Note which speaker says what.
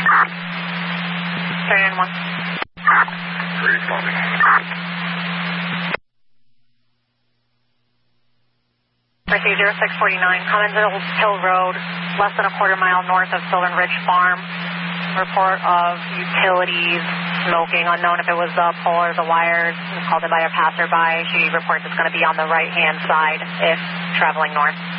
Speaker 1: Turn in 1.
Speaker 2: Responding.
Speaker 1: Receive 0649, Commonsville Hill Road, less than a quarter mile north of Sylvan Ridge Farm. Report of utilities smoking, unknown if it was the pole or the wires. It was called in by a passerby. She reports it's going to be on the right-hand side if traveling north.